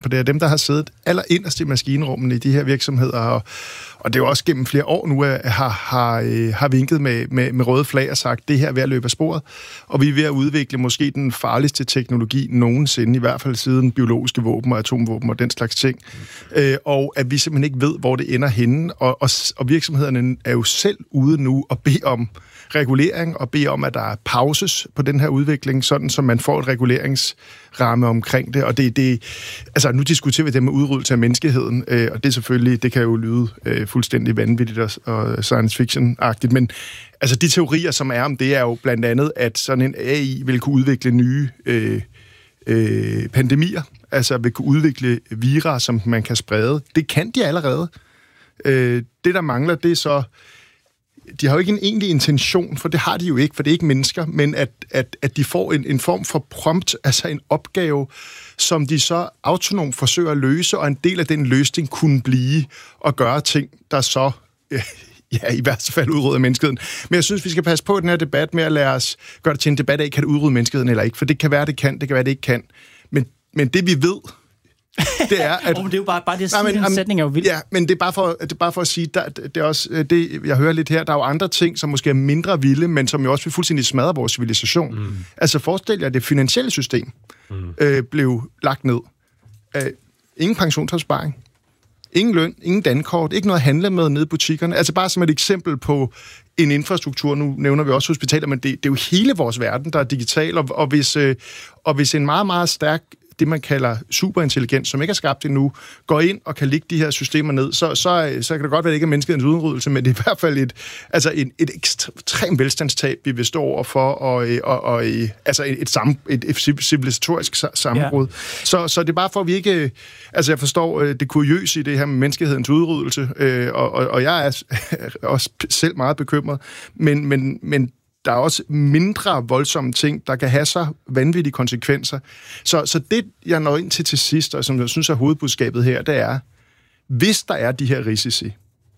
det er dem, der har siddet allerinderst i maskinrummene i de her virksomheder, og det er jo også gennem flere år nu, har vinket med røde flag og sagt, det her er ved at løbe af sporet, og vi er ved at udvikle måske den farligste teknologi nogensinde, i hvert fald siden biologiske våben og atomvåben og den slags ting, og at vi simpelthen ikke ved, hvor det ender henne, og virksomhederne er jo selv ude nu og bede om regulering og bede om, at der er pauses på den her udvikling, sådan som man får et reguleringsramme omkring det. Og altså nu diskuterer vi det med udryddelse af menneskeheden, og det er selvfølgelig, det kan jo lyde fuldstændig vanvittigt og science fiction-agtigt, men altså de teorier, som er om det, er jo blandt andet, at sådan en AI vil kunne udvikle nye pandemier, altså vil kunne udvikle vira, som man kan sprede. Det kan de allerede. Det, der mangler, det er så de har jo ikke en egentlig intention, for det har de jo ikke, for det er ikke mennesker, men at de får en form for prompt, altså en opgave, som de så autonomt forsøger at løse, og en del af den løsning kunne blive at gøre ting, der så i værste fald udrydder menneskeheden. Men jeg synes, vi skal passe på den her debat med at lade os gøre det til en debat af, kan det udrydde menneskeheden eller ikke, for det kan være, det kan, det kan være, det ikke kan. Men det vi ved, det er, at... det er jo bare det, at sætning er jo vildt. Ja, men det er bare for at sige, det er også det, jeg hører lidt her, der er jo andre ting, som måske er mindre vilde, men som jo også vil fuldstændig smadre vores civilisation. Altså forestil jer, at det finansielle system blev lagt ned. Ingen pensionsopsparing, ingen løn, ingen dankort, ikke noget at handle med nede i butikkerne. Altså bare som et eksempel på en infrastruktur, nu nævner vi også hospitaler, men det er jo hele vores verden, der er digital, og hvis en meget, meget stærk det, man kalder superintelligens, som ikke er skabt endnu, går ind og kan lægge de her systemer ned, så kan det godt være, at det ikke er menneskets udryddelse, men det er i hvert fald et ekstremt velstandstab, vi vil stå over for, og et civilisatorisk sammenbrud. Ja. Så det er bare for, at vi ikke... Altså, jeg forstår det kuriøse i det her med menneskehedens udryddelse, og jeg er også selv meget bekymret, men der er også mindre voldsomme ting, der kan have så vanvittige konsekvenser. Så det, jeg når ind til sidst, og som jeg synes er hovedbudskabet her, det er, hvis der er de her risici,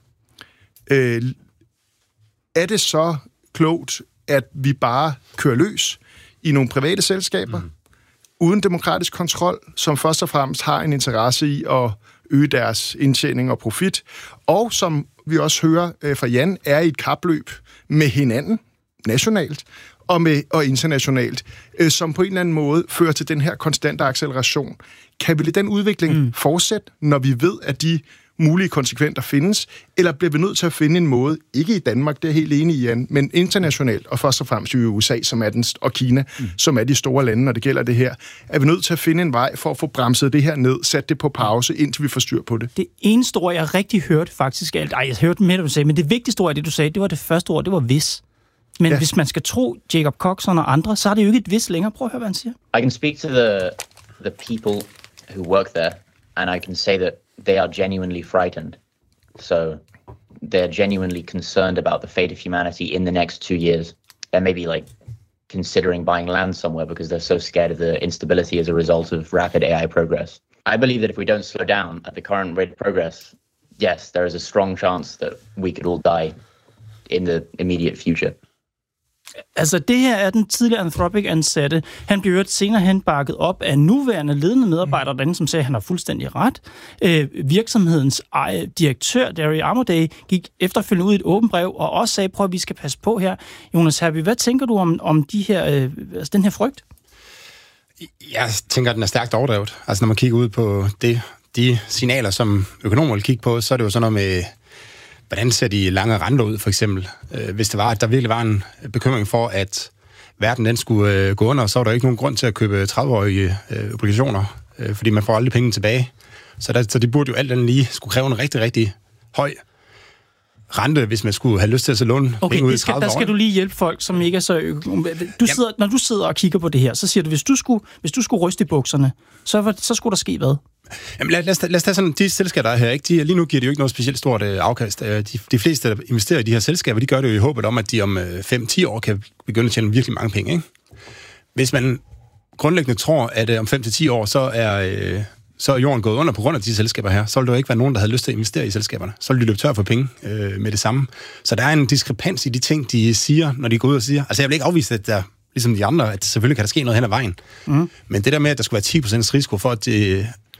er det så klogt, at vi bare kører løs i nogle private selskaber, uden demokratisk kontrol, som først og fremmest har en interesse i at øge deres indtjening og profit, og som vi også hører fra Jan, er i et kapløb med hinanden, nationalt og internationalt, som på en eller anden måde fører til den her konstante acceleration. Kan vi lade den udvikling fortsætte, når vi ved, at de mulige konsekvenser findes, eller bliver vi nødt til at finde en måde, ikke i Danmark, det er helt enig i, Jan, men internationalt, og først og fremmest i USA, som er og Kina, som er de store lande, når det gælder det her, er vi nødt til at finde en vej for at få bremset det her ned, sat det på pause, indtil vi får styr på det. Det eneste ord, jeg rigtig hørte faktisk, jeg hørte mere, du sagde, men det vigtigste ord af det, du sagde, det var det første ord, det var hvis. Men hvis man skal tro Jacob Coxon og andre, så er det jo ikke et vis længere. Prøv at høre, hvad han siger. I can speak to the people who work there, and I can say that they are genuinely frightened. So they're genuinely concerned about the fate of humanity in the next 2 years. And maybe like considering buying land somewhere because they're so scared of the instability as a result of rapid AI progress. I believe that if we don't slow down at the current rate of progress, yes, there is a strong chance that we could all die in the immediate future. Altså, det her er den tidligere Anthropic-ansatte. Han blev senere hen bakket op af nuværende ledende medarbejdere derinde, som sagde, at han har fuldstændig ret. Virksomhedens direktør, Darry Amodei, gik efterfølgende ud i et åbent brev og også sagde, prøv at vi skal passe på her. Jonas Herby, hvad tænker du om de her, den her frygt? Jeg tænker, at den er stærkt overdrevet. Altså, når man kigger ud på de signaler, som økonomer vil kigge på, så er det jo sådan noget med... Hvordan ser de lange renter ud, for eksempel? Hvis det var, at der virkelig var en bekymring for, at verden den skulle gå under, så var der ikke nogen grund til at købe 30-årige obligationer, fordi man får aldrig penge tilbage. Så det burde jo alt andet lige skulle kræve en rigtig, rigtig høj rente, hvis man skulle have lyst til at låne penge ud i 30 år. Der skal du lige hjælpe folk, som ikke er så... Når du sidder og kigger på det her, så siger du, hvis du skulle ryste i bukserne, så skulle der ske hvad? Jamen lad os tage sådan, de selskaber, der er her, ikke? Lige nu giver det jo ikke noget specielt stort afkast. De fleste, der investerer i de her selskaber, de gør det jo i håbet om, at de om 5-10 år kan begynde at tjene virkelig mange penge, ikke? Hvis man grundlæggende tror, at om 5-10 år, så er jorden gået under på grund af de selskaber her, så vil der jo ikke være nogen, der havde lyst til at investere i selskaberne. Så vil de løbe tør for penge med det samme. Så der er en diskrepans i de ting, de siger, når de går ud og siger. Altså jeg vil ikke afvise, at der, ligesom de andre, at selvfølgelig kan der ske noget hen ad vejen. Men det der med, at der skulle være 10% risiko for, at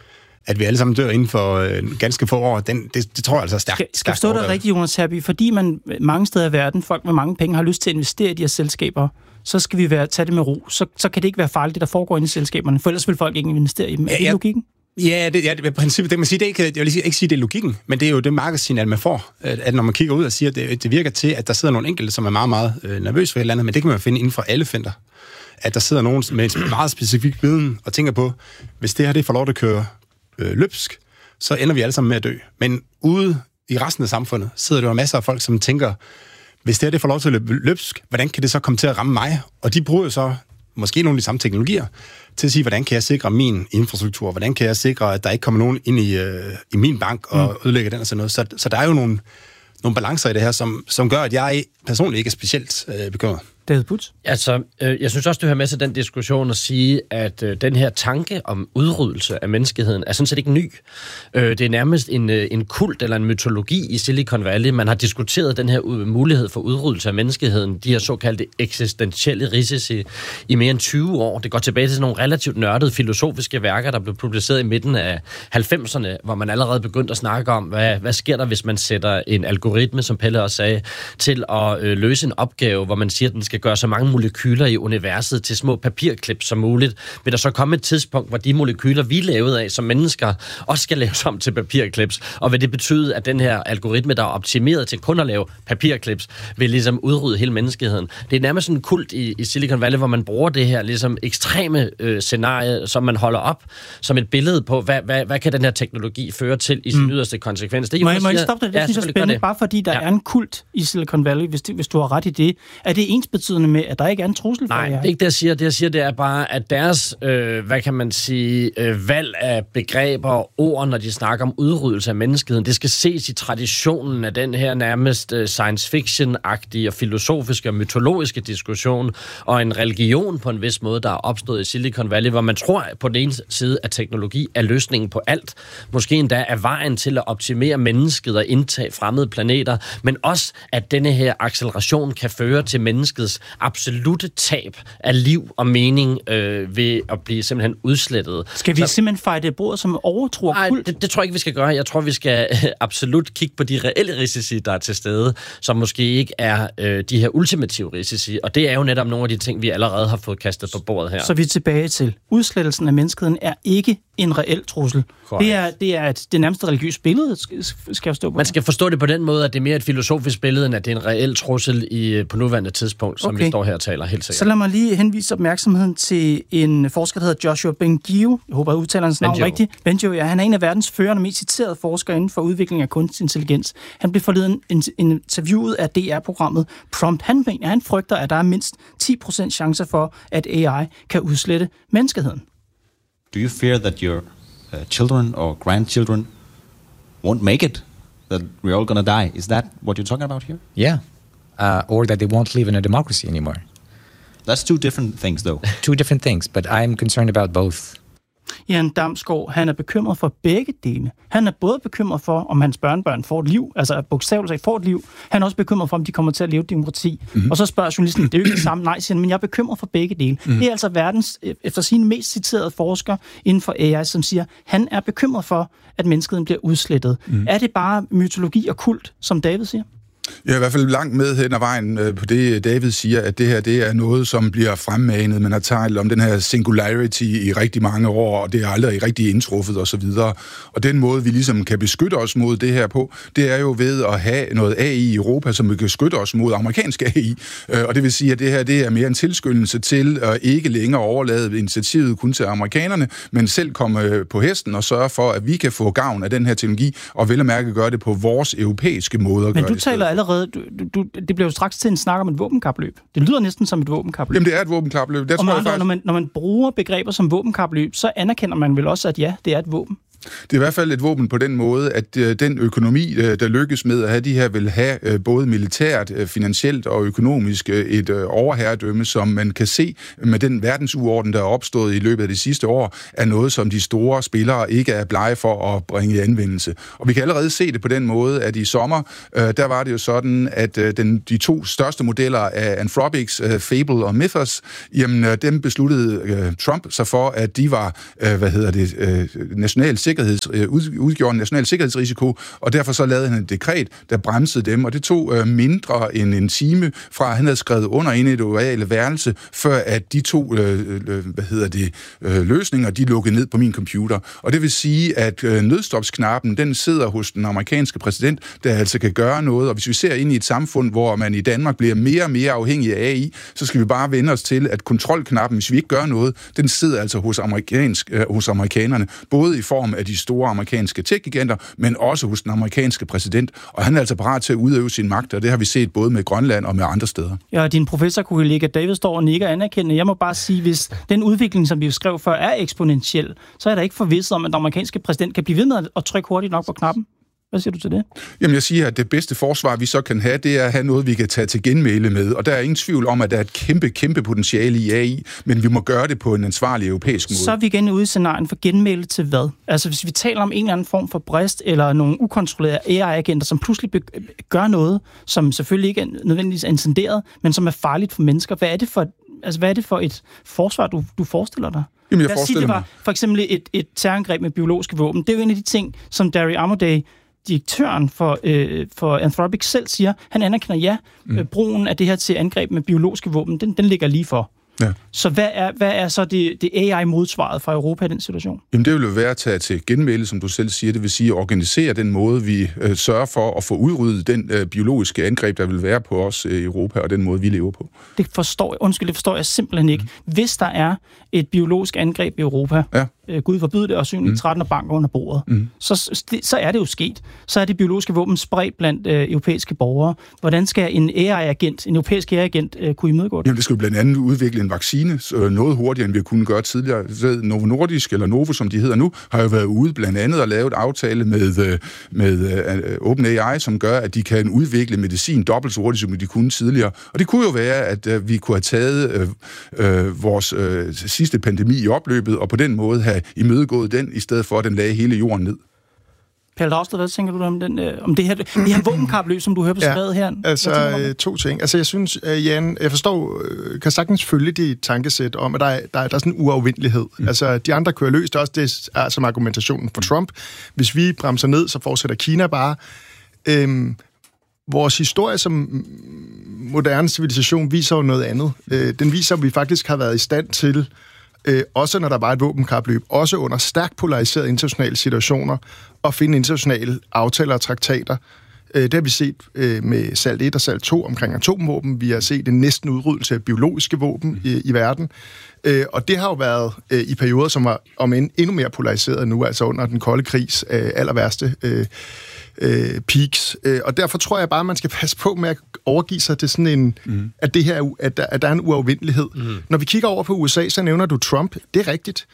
at vi alle sammen dør inden for ganske få år, det tror jeg altså er stærkt. Skal forstå dig rigtigt, Jonas Herby, fordi man mange steder i verden, folk med mange penge, har lyst til at investere i de her selskaber, så skal vi tage det med ro. Så kan det ikke være farligt, det der foregår inde i selskaberne, for ellers vil folk ikke investere i dem. Er det logikken? Ja, det er princippet. Det man siger, jeg vil ikke sige, det er logikken, men det er jo det markedssignal, man får. At når man kigger ud og siger, at det virker til, at der sidder nogle enkelte, som er meget, meget nervøse for et eller andet, men det kan man finde inden for alle felter. At der sidder nogen med en meget specifik viden og tænker på, hvis det her det får lov at køre løbsk, så ender vi alle sammen med at dø. Men ude i resten af samfundet sidder der jo masser af folk, som tænker, hvis det her det får lov til at løbe løbsk, hvordan kan det så komme til at ramme mig? Og de bruger jo så måske nogle af de samme teknologier til at sige, hvordan kan jeg sikre min infrastruktur? Hvordan kan jeg sikre, at der ikke kommer nogen ind i min bank og ødelægger den og sådan noget? Så der er jo nogle balancer i det her, som gør, at jeg personligt ikke er specielt bekymret. David Butz? Altså, jeg synes også, det hører med til den diskussion at sige, at den her tanke om udryddelse af menneskeheden er sådan set ikke ny. Det er nærmest en kult eller en mytologi i Silicon Valley. Man har diskuteret den her mulighed for udryddelse af menneskeheden, de her såkaldte eksistentielle risici, i mere end 20 år. Det går tilbage til sådan nogle relativt nørdede filosofiske værker, der blev publiceret i midten af 90'erne, hvor man allerede begyndte at snakke om, hvad sker der, hvis man sætter en algoritme, som Pelle også sagde, til at løse en opgave, hvor man siger, at den skal gøre så mange molekyler i universet til små papirklip som muligt. Vil der så komme et tidspunkt, hvor de molekyler, vi er lavet af som mennesker, også skal laves om til papirklips? Og vil det betyde, at den her algoritme, der er optimeret til kun at lave papirklips, vil ligesom udrydde hele menneskeheden? Det er nærmest sådan en kult i Silicon Valley, hvor man bruger det her ligesom ekstreme scenarie, som man holder op som et billede på, hvad kan den her teknologi føre til i sin yderste konsekvens? Det, må jeg stoppe det? Det synes jeg er spændende. Bare fordi der er en kult i Silicon Valley, hvis du har ret i det, er det ensbetydende med, at der ikke er en trussel for jer? Nej, det er ikke det, jeg siger. Det, jeg siger, det er bare, at deres, hvad kan man sige, valg af begreber og ord, når de snakker om udryddelse af menneskeheden, det skal ses i traditionen af den her nærmest science fiction-agtige og filosofiske og mytologiske diskussion, og en religion på en vis måde, der er opstået i Silicon Valley, hvor man tror på den ene side, at teknologi er løsningen på alt. Måske endda er vejen til at optimere mennesket og indtage fremmede planeter, men også, at denne her acceleration kan føre til menneskets absolutte tab af liv og mening ved at blive simpelthen udslettet. Skal vi simpelthen fejre det brud som overtro? Nej, det tror jeg ikke, vi skal gøre. Jeg tror, vi skal absolut kigge på de reelle risici, der er til stede, som måske ikke er de her ultimative risici. Og det er jo netop nogle af de ting, vi allerede har fået kastet på bordet her. Så vi er tilbage til, udslettelsen af menneskeheden er ikke en reel trussel. Det er nærmest et religiøst billede, skal jeg forstå på. Man skal forstå det på den måde, at det er mere et filosofisk billede, end at det er en reel trussel på nuværende tidspunkt, som vi står her og taler helt sikkert. Så lad mig lige henvise opmærksomheden til en forsker, der hedder Joshua Bengio. Jeg håber, jeg udtaler hans navn rigtigt. Bengio, ja. Han er en af verdens førende, mest citerede forskere inden for udvikling af kunstig intelligens. Han blev forleden interviewet af DR-programmet Prompt. Han frygter, at der er mindst 10% chancer for, at AI kan udslette menneskeheden. Do you fear that your children or grandchildren won't make it? That we're all gonna die? Is that what you're talking about here? Yeah. Or that they won't live in a democracy anymore. That's two different things, though. Two different things, but I'm concerned about both. Jan Damsgaard, han er bekymret for begge dele. Han er både bekymret for, om hans børnebørn får et liv, altså bogstaveligt sagt får et liv. Han er også bekymret for, om de kommer til at leve demokrati. Mm-hmm. Og så spørger journalisten, det er jo ikke det samme. Nej, siger han, men jeg er bekymret for begge dele. Mm-hmm. Det er altså verdens, efter sine mest citerede forsker inden for AI, som siger, han er bekymret for, at menneskeheden bliver udslettet. Mm-hmm. Er det bare mytologi og kult, som David siger? Jeg er i hvert fald langt med hen ad vejen på det, David siger, at det her det er noget, som bliver fremmanet. Man har talt om den her singularity i rigtig mange år, og det er aldrig rigtig indtruffet osv. Og den måde, vi ligesom kan beskytte os mod det her på, det er jo ved at have noget AI i Europa, som vi kan beskytte os mod amerikansk AI. Og det vil sige, at det her det er mere en tilskyndelse til at ikke længere overlade initiativet kun til amerikanerne, men selv komme på hesten og sørge for, at vi kan få gavn af den her teknologi, og vel at mærke gøre det på vores europæiske måde. Men du taler allerede, det bliver jo straks til en snak om et våbenkapløb. Det lyder næsten som et våbenkapløb. Jamen, det er et våbenkapløb. Det tror jeg faktisk. Når man bruger begreber som våbenkapløb, så anerkender man vel også, at ja, det er et våben. Det er i hvert fald et våben på den måde, at den økonomi, der lykkes med at have de her, vil have både militært, finansielt og økonomisk et overherredømme, som man kan se med den verdensorden, der er opstået i løbet af de sidste år, er noget, som de store spillere ikke er blege for at bringe i anvendelse. Og vi kan allerede se det på den måde, at i sommer, der var det jo sådan, at de to største modeller af Anthropics, Fable og Mythos, jamen dem besluttede Trump sig for, at de var, national sikkerhed udgjorde en national sikkerhedsrisiko, og derfor så lavede han et dekret, der bremsede dem, og det tog mindre end en time fra, han havde skrevet under inde i det ovale værelse, før at de to løsninger, de lukkede ned på min computer. Og det vil sige, at nødstopsknappen, den sidder hos den amerikanske præsident, der altså kan gøre noget, og hvis vi ser ind i et samfund, hvor man i Danmark bliver mere og mere afhængig af AI, så skal vi bare vende os til, at kontrolknappen, hvis vi ikke gør noget, den sidder altså hos amerikanerne, både i form af de store amerikanske tech-giganter, men også hos den amerikanske præsident, og han er altså parat til at udøve sin magt, og det har vi set både med Grønland og med andre steder. Ja, din professorkollega David står og nikker anerkendende. Jeg må bare sige, hvis den udvikling, som vi beskrev før, er eksponentiel, så er der ikke forvisset om, at den amerikanske præsident kan blive ved med at trykke hurtigt nok på knappen. Hvad siger du til det? Jamen, jeg siger, at det bedste forsvar, vi så kan have, det er at have noget, vi kan tage til genmæle med. Og der er ingen tvivl om, at der er et kæmpe potentiale i AI, men vi må gøre det på en ansvarlig europæisk måde. Så er vi igen ude i scenarien for genmæle til hvad? Altså, hvis vi taler om en eller anden form for brist, eller nogle ukontrollerede AI-agenter, som pludselig gør noget, som selvfølgelig ikke er nødvendigvis intenderet, men som er farligt for mennesker. Hvad er det for et forsvar, du forestiller dig? Jamen, Lad os sige, det var for eksempel et terrorangreb med biologiske våben. Det er jo en af de ting, som Dario Amodei, direktøren for Anthropic, selv siger. Han anerkender, brugen af det her til angreb med biologiske våben, den ligger lige for. Ja. Så hvad er så det AI-modsvaret fra Europa i den situation? Jamen det vil jo være at tage til genmæle, som du selv siger. Det vil sige at organisere den måde, vi sørger for at få udryddet den biologiske angreb, der vil være på os i Europa, og den måde, vi lever på. Det forstår jeg simpelthen ikke. Hvis der er et biologisk angreb i Europa, Gud forbyde det, og synligt 13 banker under bordet, så er det jo sket. Så er det biologiske våben spredt blandt europæiske borgere. Hvordan skal en europæisk AI-agent kunne imødegå det? Jamen det skal jo blandt andet udvikle en vaccine noget hurtigere, end vi kunne gøre tidligere. Novo Nordisk, eller Novo, som de hedder nu, har jo været ude blandt andet og lavet aftale med OpenAI, som gør, at de kan udvikle medicin dobbelt så hurtigt, som de kunne tidligere. Og det kunne jo være, at vi kunne have taget vores sidste pandemi i opløbet, og på den måde have imødegået den, i stedet for at den lagde hele jorden ned. Pelle Dragsted, hvad tænker du om det her våbenkapløb, som du hører beskrevet her? Altså, to ting. Altså, jeg synes, Jan, kan sagtens følge dit tankesæt om, at der er sådan en uafvindelighed. Altså, de andre kører løs, det er også det er som argumentationen for Trump. Hvis vi bremser ned, så fortsætter Kina bare. Vores historie som moderne civilisation viser jo noget andet. Den viser, at vi faktisk har været i stand til, også når der var et våbenkapløb, også under stærkt polariserede internationale situationer, at finde internationale aftaler og traktater. Det har vi set med SALT 1 og SALT 2 omkring atomvåben. Vi har set en næsten udryddelse af biologiske våben i verden. Og det har jo været i perioder, som var endnu mere polariseret nu, altså under den kolde krigs aller værste peaks. Og derfor tror jeg bare, at man skal passe på med at overgive sig til sådan en, at det her, at der er en uafvindelighed. Når vi kigger over på USA, så nævner du Trump. Det er rigtigt.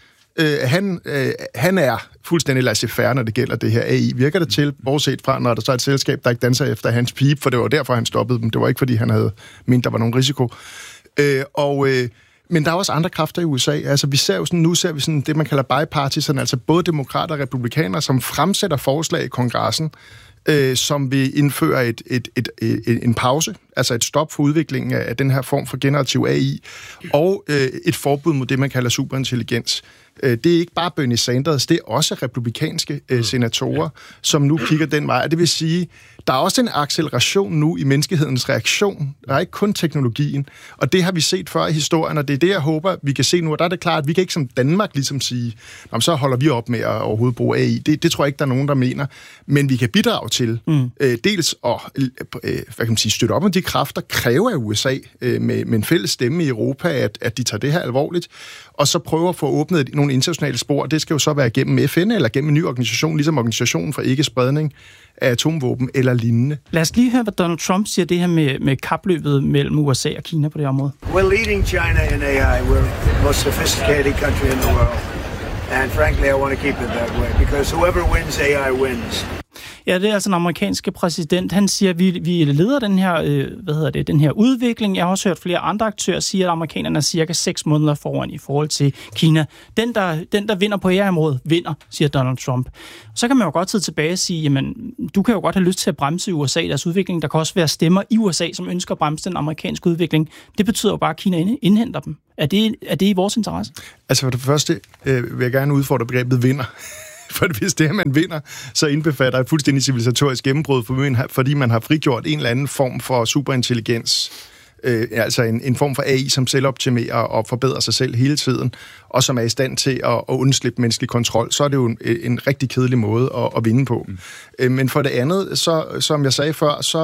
Han er fuldstændig laissez-faire, når det gælder det her AI. Virker det til, bortset fra, når der så er et selskab, der ikke danser efter hans pipe, for det var derfor, han stoppede dem. Det var ikke, fordi han havde ment, der var nogen risiko. Men der er også andre kræfter i USA. Altså, nu ser vi sådan det, man kalder bipartisan, altså både demokrater og republikanere, som fremsætter forslag i kongressen, som vil indføre en pause, altså et stop for udviklingen af den her form for generativ AI, og et forbud mod det, man kalder superintelligens. Det er ikke bare Bernie Sanders, det er også republikanske senatorer, som nu kigger den vej. Det vil sige, der er også en acceleration nu i menneskehedens reaktion. Der er ikke kun teknologien, og det har vi set før i historien, og det er det, jeg håber, vi kan se nu. Og der er det klart, at vi kan ikke som Danmark ligesom sige, så holder vi op med at overhovedet bruge AI. Det tror jeg ikke, der er nogen, der mener. Men vi kan bidrage til dels at støtte op om de kræfter, kræve af USA med en fælles stemme i Europa, at de tager det her alvorligt, og så prøve at få åbnet nogle internationale spor. Det skal jo så være gennem FN eller gennem en ny organisation, ligesom Organisationen for Ikke-Spredning af Atomvåben eller lignende. Lad os lige høre, hvad Donald Trump siger det her med kapløbet mellem USA og Kina på det område. We're leading China in AI. We're the most sophisticated country in the world. And frankly, I want to keep it that way, because whoever wins AI wins. Ja, det er altså den amerikanske præsident. Han siger, at vi leder den her, den her udvikling. Jeg har også hørt flere andre aktører sige, at amerikanerne er cirka 6 måneder foran i forhold til Kina. Den, der vinder på AI-området, vinder, siger Donald Trump. Så kan man jo godt sidde tilbage og sige, jamen, du kan jo godt have lyst til at bremse USA i deres udvikling. Der kan også være stemmer i USA, som ønsker at bremse den amerikanske udvikling. Det betyder jo bare, at Kina indhenter dem. Er det i vores interesse? Altså for det første vil jeg gerne udfordre begrebet vinder. For hvis det, man vinder, så indbefatter et fuldstændig civilisatorisk gennembrud, fordi man har frigjort en eller anden form for superintelligens, altså en form for AI, som selvoptimerer og forbedrer sig selv hele tiden, og som er i stand til at undslippe menneskelig kontrol, så er det jo en rigtig kedelig måde at vinde på. Men for det andet, så, som jeg sagde før, så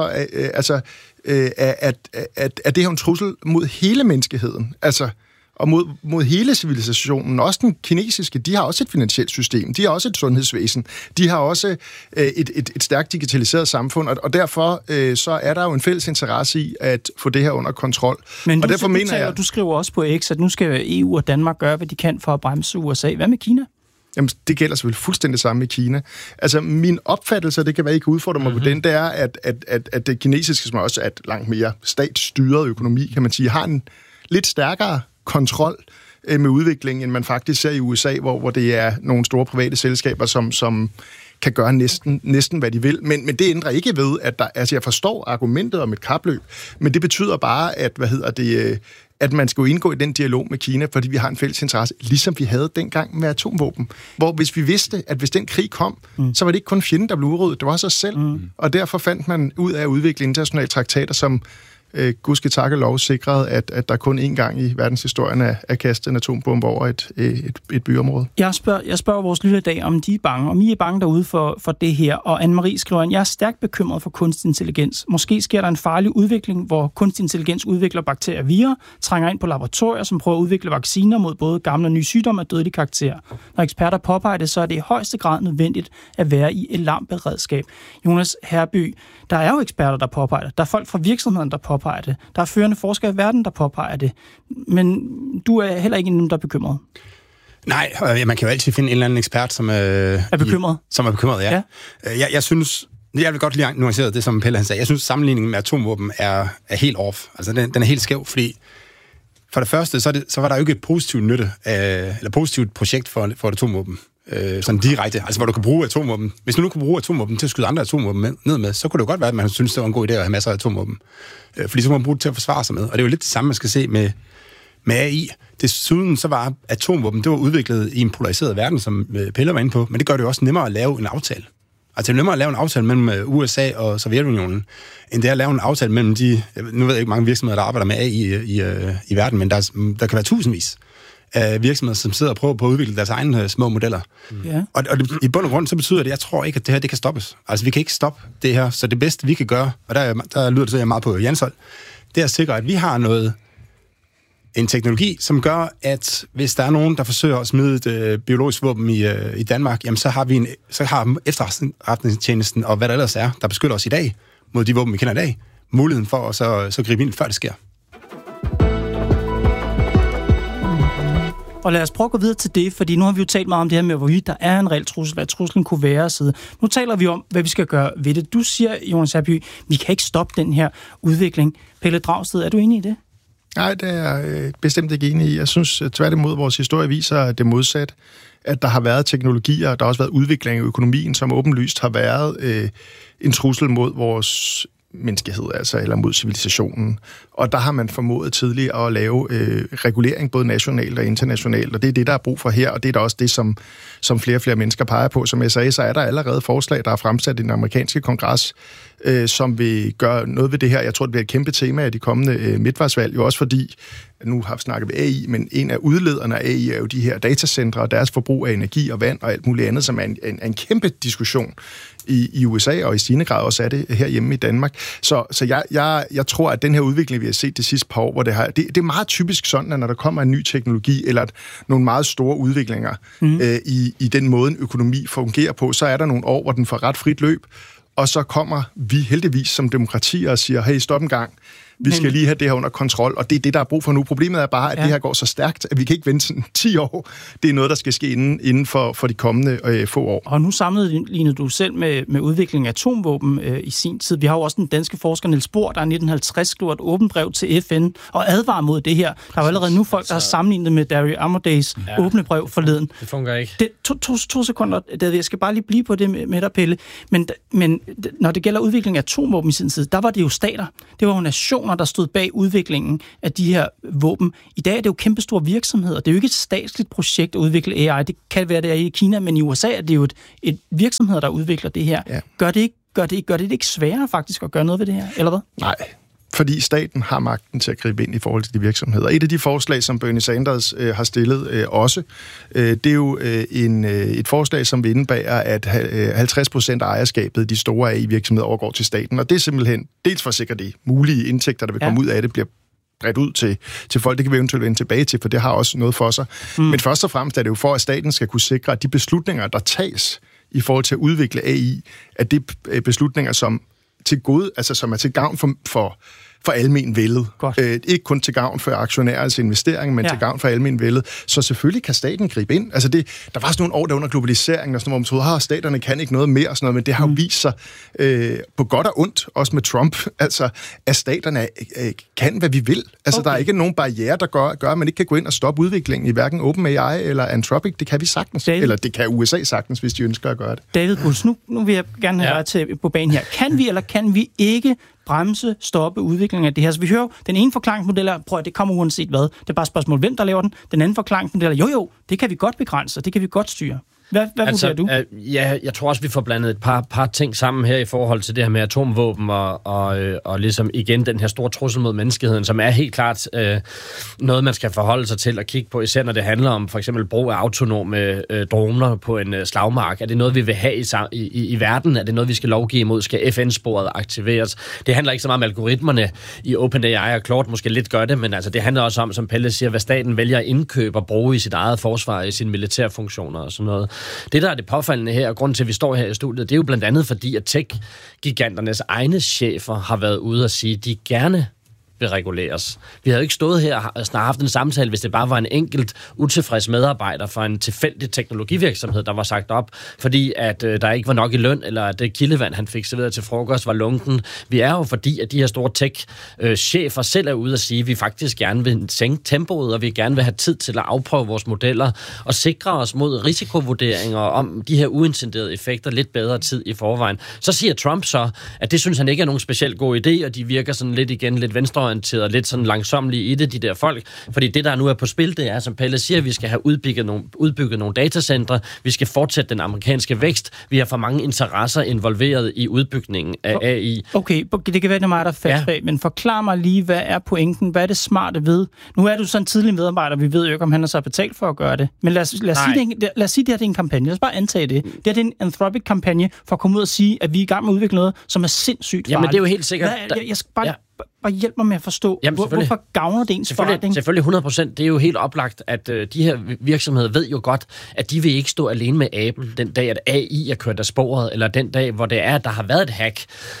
er det her en trussel mod hele menneskeheden. Altså, og mod hele civilisationen. Også den kinesiske, de har også et finansielt system, de har også et sundhedsvæsen, de har også et stærkt digitaliseret samfund, og derfor så er der jo en fælles interesse i at få det her under kontrol. Men og derfor mener jeg, du skriver også på X, at nu skal EU og Danmark gøre, hvad de kan for at bremse USA. Hvad med Kina? Jamen, det gælder selvfølgelig fuldstændig samme i Kina. Altså, min opfattelse, det kan være, I kan udfordre mig på den, det er, at det kinesiske, som også er et langt mere statsstyret økonomi, kan man sige, har en lidt stærkere kontrol med udviklingen, end man faktisk ser i USA, hvor det er nogle store private selskaber, som kan gøre næsten hvad de vil. Men det ændrer ikke ved, at jeg forstår argumentet om et kapløb, men det betyder bare, at man skal jo indgå i den dialog med Kina, fordi vi har en fælles interesse, ligesom vi havde dengang med atomvåben. Hvor hvis vi vidste, at hvis den krig kom, så var det ikke kun fjenden, der blev udryddet, det var også os selv. Og derfor fandt man ud af at udvikle internationale traktater, som gudske tak og lov sikrede, at der kun én gang i verdenshistorien er kastet en atombombe over et byområde. Jeg spørger vores lytter i dag, om de er bange. Om I er bange derude for det her. Og Anne-Marie skriver, jeg er stærkt bekymret for kunstig intelligens. Måske sker der en farlig udvikling, hvor kunstig intelligens udvikler bakterier og virer, trænger ind på laboratorier, som prøver at udvikle vacciner mod både gamle og nye sygdomme af dødelig karakter. Når eksperter påpeger det, så er det i højeste grad nødvendigt at være i alarmberedskab. Jonas Herby, der er jo eksperter, der påpeger det. Der er folk fra virksomheden, der påpeger det. Der er førende forskere i verden, der påpeger det. Men du er heller ikke en, der er bekymret. Nej, man kan jo altid finde en eller anden ekspert, som er bekymret. Som er bekymret, ja. Jeg synes, jeg vil godt lige nuancere det, som Pelle han sagde. Jeg synes, sammenligningen med atomvåben er helt off. Altså, den er helt skæv, fordi for det første, så var der jo ikke et positivt projekt for atomvåben. Sådan direkte, altså hvor du kan bruge atomvåben. Hvis du nu kan bruge atomvåben til at skyde andre atomvåben ned med, så kunne det jo godt være, at man synes, det var en god idé at have masser af atomvåben. Fordi så må man bruge det til at forsvare sig med. Og det er jo lidt det samme, man skal se med AI. Desuden så var atomvåben, det var udviklet i en polariseret verden, som Pelle var inde på, men det gør det jo også nemmere at lave en aftale. Altså det er nemmere at lave en aftale mellem USA og Sovjetunionen, end det at lave en aftale mellem nu ved jeg ikke mange virksomheder, der arbejder med AI i verden, men der kan være tusindvis af virksomheder, som sidder og prøver på at udvikle deres egne små modeller. Ja. Og i bund og grund, så betyder det, at jeg tror ikke, at det her det kan stoppes. Altså, vi kan ikke stoppe det her. Så det bedste, vi kan gøre, og der lyder det så meget på Jans hold, det er at sikre, at vi har en teknologi, som gør, at hvis der er nogen, der forsøger at smide et biologisk våben i Danmark, jamen så har efterretningstjenesten og hvad der ellers er, der beskytter os i dag mod de våben, vi kender i dag, muligheden for at så gribe ind, før det sker. Og lad os prøve at gå videre til det, fordi nu har vi jo talt meget om det her med, hvorvidt der er en reel trussel, hvad truslen kunne være osv. Nu taler vi om, hvad vi skal gøre ved det. Du siger, Jonas Herby, vi kan ikke stoppe den her udvikling. Pelle Dragsted, er du enig i det? Nej, det er jeg bestemt ikke enig i. Jeg synes tværtimod, vores historie viser det modsat, at der har været teknologier, der har også været udvikling i økonomien, som åbenlyst har været en trussel mod vores menneskehed, altså, eller mod civilisationen. Og der har man formået tidligere at lave regulering, både nationalt og internationalt, og det er det, der er brug for her, og det er da også det, som flere og flere mennesker peger på. Som jeg sagde, så er der allerede forslag, der er fremsat i den amerikanske kongres, som vil gøre noget ved det her. Jeg tror, det bliver et kæmpe tema af de kommende midtvejsvalg, jo også fordi, nu har vi snakket med AI, men en af udlederne af AI er jo de her datacentre og deres forbrug af energi og vand og alt muligt andet, som er en kæmpe diskussion i USA, og i stigende grad også er det herhjemme i Danmark. Så jeg tror, at den her udvikling, vi har set de sidste par år, hvor det er meget typisk sådan, at når der kommer en ny teknologi, eller nogle meget store udviklinger i den måde, økonomi fungerer på, så er der nogle år, hvor den får ret frit løb, og så kommer vi heldigvis som demokratier og siger, hey, stop en gang, vi skal lige have det her under kontrol, og det er det, der er brug for nu. Problemet er bare, at det her går så stærkt, at vi kan ikke vente sådan 10 år. Det er noget, der skal ske inden for de kommende få år. Og nu sammenlignede du selv med udviklingen af atomvåben i sin tid. Vi har jo også den danske forsker Niels Bohr, der i 1950 skrev et åbent brev til FN og advarer mod det her. Der er jo allerede nu folk, der har sammenlignet med Dario Amodays åbne brev forleden. Det fungerer ikke. To sekunder, David, jeg skal bare lige blive på det med dig, Pelle. Men når det gælder udvikling af atomvåben i sin tid, der var det jo stater. Det var jo nationer, personer, der stod bag udviklingen af de her våben. I dag er det jo kæmpestore virksomheder. Det er jo ikke et statsligt projekt at udvikle AI. Det kan være, det er i Kina, men i USA er det jo et virksomheder, der udvikler det her. Ja. Gør det ikke sværere faktisk at gøre noget ved det her, eller hvad? Nej, fordi staten har magten til at gribe ind i forhold til de virksomheder. Et af de forslag, som Bernie Sanders har stillet også, det er jo et forslag, som vil indebære, at 50% af ejerskabet, de store AI-virksomheder, overgår til staten. Og det er simpelthen dels for at sikre de mulige indtægter, der vil komme ud af det, bliver bredt ud til folk. Det kan vi eventuelt vende tilbage til, for det har også noget for sig. Men først og fremmest er det jo for, at staten skal kunne sikre, at de beslutninger, der tages i forhold til at udvikle AI, at det er beslutninger, som er til gavn for almenvældet. Ikke kun til gavn for aktionærers investering, men til gavn for almenvældet. Så selvfølgelig kan staten gribe ind. Altså der var sådan nogle år der under globaliseringen, og sådan, hvor man troede, staterne kan ikke noget mere, og sådan noget, men det har jo vist sig på godt og ondt, også med Trump, altså, at staterne kan, hvad vi vil. Altså, der er ikke nogen barriere, der gør, at man ikke kan gå ind og stoppe udviklingen i hverken OpenAI eller Anthropic. Det kan vi sagtens. David, eller det kan USA sagtens, hvis de ønsker at gøre det. David Bulls, nu vil jeg gerne have dig til på banen her. Kan vi eller kan vi ikke bremse, stoppe udviklingen af det her? Så vi hører den ene forklaringsmodel er, prøv at det kommer uanset hvad. Det er bare et spørgsmål, hvem der laver den. Den anden forklaringsmodel er, jo, det kan vi godt begrænse, det kan vi godt styre. Hvad vurderer du? Jeg tror også, vi får blandet et par ting sammen her i forhold til det her med atomvåben og ligesom igen den her store trussel mod menneskeheden, som er helt klart noget, man skal forholde sig til og kigge på, især når det handler om for eksempel brug af autonome droner på en slagmark. Er det noget, vi vil have i verden? Er det noget, vi skal lovgive imod? Skal FN-sporet aktiveres? Det handler ikke så meget om algoritmerne i OpenAI, og Claude måske lidt gør det, men altså, det handler også om, som Pelle siger, hvad staten vælger at indkøbe og bruge i sit eget forsvar, i sine militærfunktioner og sådan noget. Det, der er det påfaldende her, og grunden til, at vi står her i studiet, det er jo blandt andet fordi, at tech-giganternes egne chefer har været ude og sige, at de gerne vil reguleres. Vi havde jo ikke stået her og snart haft en samtale, hvis det bare var en enkelt utilfreds medarbejder fra en tilfældig teknologivirksomhed, der var sagt op, fordi at der ikke var nok i løn, eller at det kildevand, han fik serveret til frokost, var lunken. Vi er jo fordi, at de her store tech-chefer selv er ude og sige, at vi faktisk gerne vil sænke tempoet, og vi gerne vil have tid til at afprøve vores modeller, og sikre os mod risikovurderinger om de her uintenderede effekter lidt bedre tid i forvejen. Så siger Trump så, at det synes han ikke er nogen specielt god idé, og de virker sådan lidt venstreorienteret, lidt sådan langsomlige i det, de der folk. Fordi det, der nu er på spil, det er, som Pelle siger, at vi skal have udbygget nogle datacentre, vi skal fortsætte den amerikanske vækst, vi har for mange interesser involveret i udbygningen af AI. Okay, det kan være, det er mig, der er fast bag, men forklar mig lige, hvad er pointen? Hvad er det smarte ved? Nu er du sådan en tidlig medarbejder, vi ved jo ikke, om han har så betalt for at gøre det. Men lad os sige, det her er en kampagne. Lad os bare antage det. Det er en Anthropic-kampagne for at komme ud og sige, at vi er i gang med at udvikle noget, som er sindssygt farligt. Jamen, det er jo helt sikkert. Jeg skal bare hjælp mig med at forstå, hvorfor gavner det ens forretning? Selvfølgelig 100%. Det er jo helt oplagt, at de her virksomheder ved jo godt, at de vil ikke stå alene med Apple den dag, at AI er kørt af sporet, eller den dag, hvor det er, at der har været et hack,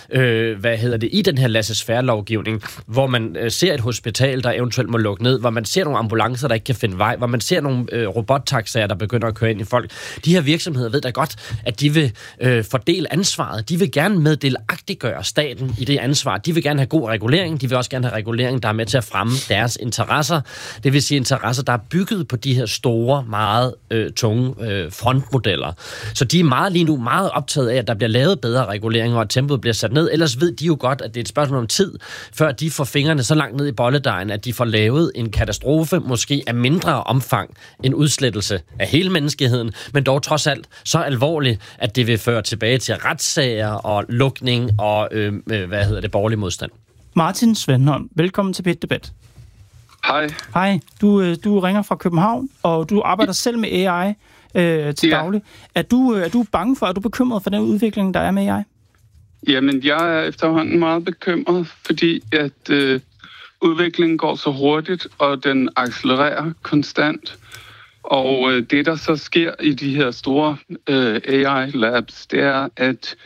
i den her laissez-faire-lovgivning, hvor man ser et hospital, der eventuelt må lukke ned, hvor man ser nogle ambulancer, der ikke kan finde vej, hvor man ser nogle robottaxaer, der begynder at køre ind i folk. De her virksomheder ved da godt, at de vil fordele ansvaret. De vil gerne meddelagtiggøre staten i det ansvar. De vil gerne have god regulering. De vil også gerne have regulering, der er med til at fremme deres interesser. Det vil sige interesser, der er bygget på de her store, meget tunge frontmodeller. Så de er lige nu meget optaget af, at der bliver lavet bedre reguleringer, og at tempoet bliver sat ned. Ellers ved de jo godt, at det er et spørgsmål om tid, før de får fingrene så langt ned i bolledejen, at de får lavet en katastrofe, måske af mindre omfang, en udslettelse af hele menneskeheden, men dog trods alt så alvorligt, at det vil føre tilbage til retssager og lukning og borgerlig modstand. Martin Svanholm, velkommen til Pet Debat. Hej. Hej, du ringer fra København, og du arbejder selv med AI til daglig. Er du bange for, er du bekymret for den udvikling, der er med AI? Jamen, jeg er efterhånden meget bekymret, fordi at udviklingen går så hurtigt, og den accelererer konstant. Og det, der så sker i de her store AI-labs, det er, at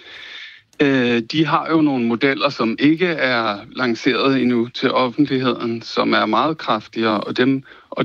de har jo nogle modeller, som ikke er lanceret endnu til offentligheden, som er meget kraftigere, og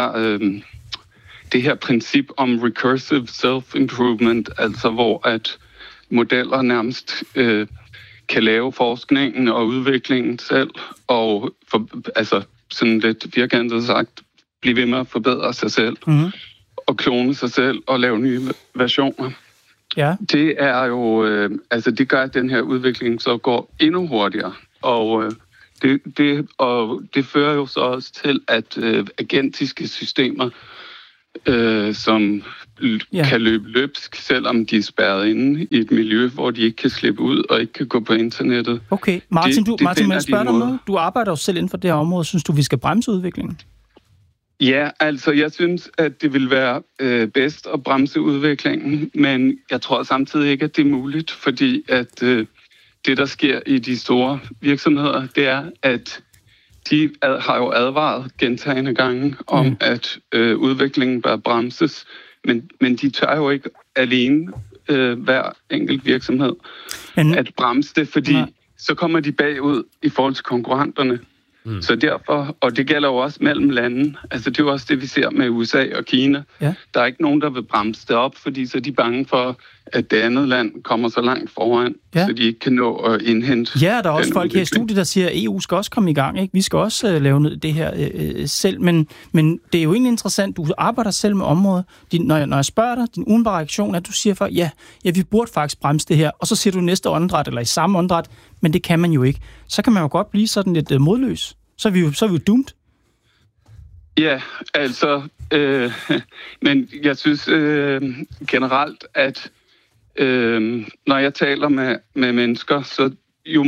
det her princip om recursive self-improvement, altså hvor at modeller nærmest kan lave forskningen og udviklingen selv, og sådan lidt firkantet sagt, blive ved med at forbedre sig selv, og klone sig selv og lave nye versioner. Ja. Det er jo, det gør, at den her udvikling så går endnu hurtigere. Og Det fører jo så også til, at agentiske systemer, som kan løbe løbsk, selvom de er spærret inde i et miljø, hvor de ikke kan slippe ud og ikke kan gå på internettet. Okay, Martin, må jeg spørge dig om noget? Du arbejder jo selv inden for det her område. Synes du, vi skal bremse udviklingen? Ja, altså jeg synes, at det vil være bedst at bremse udviklingen, men jeg tror samtidig ikke, at det er muligt, fordi at det, der sker i de store virksomheder, det er, at de har jo advaret gentagne gange om, at udviklingen bør bremses, men de tør jo ikke alene hver enkelt virksomhed at bremse det, fordi så kommer de bagud i forhold til konkurrenterne. Så derfor, og det gælder jo også mellem lande, altså det er jo også det, vi ser med USA og Kina. Ja. Der er ikke nogen, der vil bremse det op, fordi så er de bange for, at det andet land kommer så langt foran, så de ikke kan nå at indhente. Ja, der er også folk her i studiet, der siger, at EU skal også komme i gang. Ikke? Vi skal også lave det her selv, men det er jo egentlig interessant, du arbejder selv med området. Når jeg spørger dig, din umiddelbare reaktion er, at du siger for, ja, vi burde faktisk bremse det her, og så siger du næste åndedræt, eller i samme åndedræt, men det kan man jo ikke. Så kan man jo godt blive sådan lidt modløs. Så er vi jo doomed. Ja, altså, men jeg synes generelt, at når jeg taler med mennesker, så jo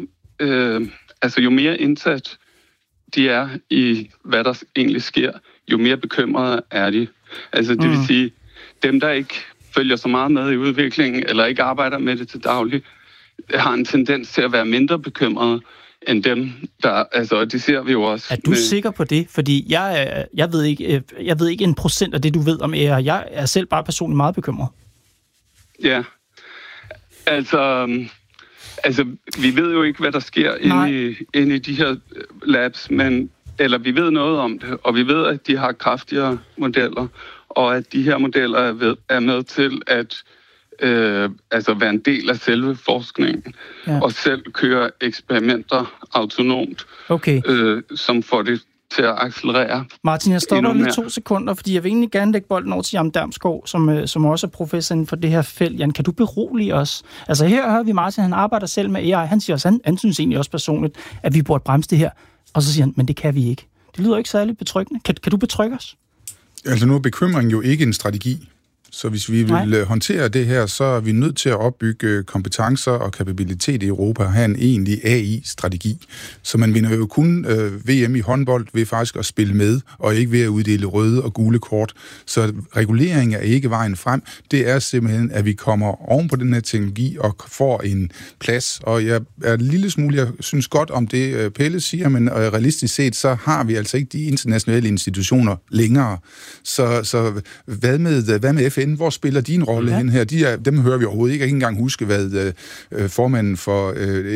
mere indsat de er i, hvad der egentlig sker, jo mere bekymrede er de. Altså det vil sige, dem der ikke følger så meget med i udviklingen, eller ikke arbejder med det til daglig, har en tendens til at være mindre bekymrede end dem, der, altså det ser vi jo også. Er du sikker på det? Fordi jeg ved ikke 1% af det, du ved om AI. Jeg er selv bare personligt meget bekymret. Ja, altså vi ved jo ikke, hvad der sker inde i de her labs, eller vi ved noget om det, og vi ved, at de har kraftigere modeller, og at de her modeller er med til at være en del af selve forskningen, og selv køre eksperimenter autonomt, som får det til at accelerere. Martin, jeg stopper lige 2 sekunder, fordi jeg vil egentlig gerne lægge bolden over til Jan Damsgaard, som også er professor inden for det her felt. Jan, kan du berolige os? Altså her hører vi Martin, han arbejder selv med AI. Han siger også, han synes egentlig også personligt, at vi burde bremse det her. Og så siger han, men det kan vi ikke. Det lyder ikke særlig betryggende. Kan du betrygge os? Altså nu er bekymring jo ikke en strategi. Så hvis vi vil håndtere det her, så er vi nødt til at opbygge kompetencer og kapabilitet i Europa og have en egentlig AI-strategi. Så man vinder jo kun VM i håndbold ved faktisk at spille med, og ikke ved at uddele røde og gule kort. Så regulering er ikke vejen frem. Det er simpelthen, at vi kommer oven på den her teknologi og får en plads. Og jeg er en lille smule, jeg synes godt om det, Pelle siger, men realistisk set, så har vi altså ikke de internationale institutioner længere. Så hvad med FN? Hvor spiller de en rolle hen her? Dem hører vi overhovedet ikke. Jeg kan ikke engang huske, hvad formanden for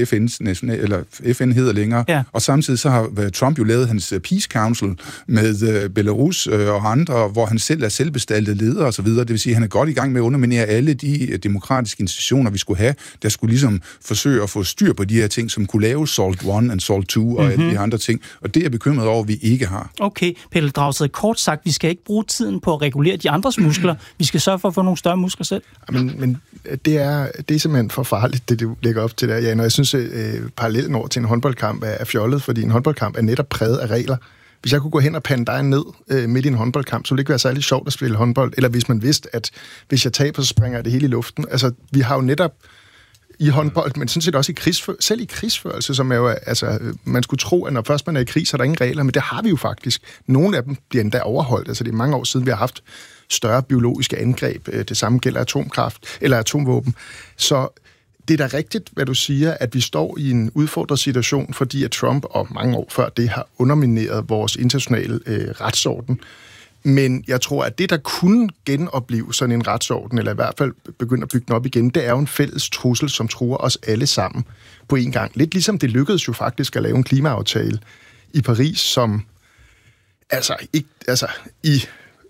FN hedder længere. Ja. Og samtidig så har Trump jo lavet hans Peace Council med Belarus og andre, hvor han selv er selvbestaltet leder og så videre. Det vil sige, at han er godt i gang med at underminere alle de demokratiske institutioner, vi skulle have, der skulle ligesom forsøge at få styr på de her ting, som kunne lave SALT 1 og SALT 2 og alle de andre ting. Og det er bekymret over, at vi ikke har. Okay, Pelle Dragsted, kort sagt, vi skal ikke bruge tiden på at regulere de andres muskler. Vi skal sørge for at få nogle større muskler selv. Men det er simpelthen for farligt, det du lægger op til der, Jan. Og jeg synes, parallellen over til en håndboldkamp er fjollet, fordi en håndboldkamp er netop præget af regler. Hvis jeg kunne gå hen og pande dig ned midt i en håndboldkamp, så ville det ikke være særlig sjovt at spille håndbold. Eller hvis man vidste, at hvis jeg taber, så springer det hele i luften. Altså, vi har jo netop i håndbold, men sådan set også selv i krigsførelse, som er jo, altså, man skulle tro, at når først man er i krig, så er der ingen regler, men det har vi jo faktisk. Nogle af dem bliver endda overholdt. Altså, det er mange år siden, vi har haft større biologiske angreb. Det samme gælder atomkraft eller atomvåben. Så det er da rigtigt, hvad du siger, at vi står i en udfordret situation, fordi at Trump og mange år før det har undermineret vores internationale retsorden. Men jeg tror, at det, der kunne genopleve sådan en retsorden, eller i hvert fald begynde at bygge den op igen, det er jo en fælles trussel, som truer os alle sammen på en gang. Lidt ligesom det lykkedes jo faktisk at lave en klimaaftale i Paris, som i